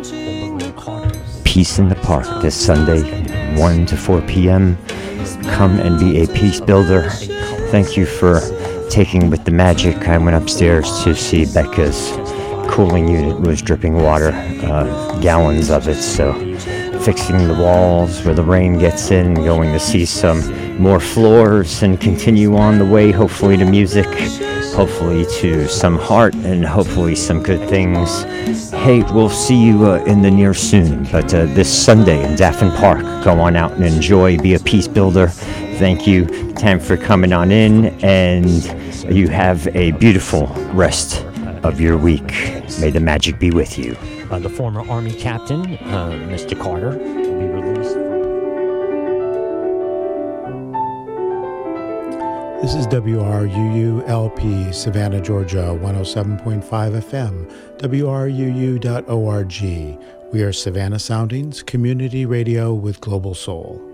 Peace in the Park this Sunday, 1 to 4 p.m. Come and be a peace builder. Thank you for taking with the magic. I went upstairs to see Becca's cooling unit was dripping water, gallons of it, so fixing the walls where the rain gets in, going to see some more floors and continue on the way, hopefully to music, hopefully to some heart, and hopefully some good things. Hey, we'll see you in the near soon, but this Sunday in Daffin Park, go on out and enjoy, be a peace builder. Thank you, Tam, for coming on in, and you have a beautiful rest of your week. May the magic be with you. The former Army captain, Mr. Carter, will be released. This is WRUU-LP, Savannah, Georgia, 107.5 FM, WRUU.org. We are Savannah Soundings, community radio with global soul.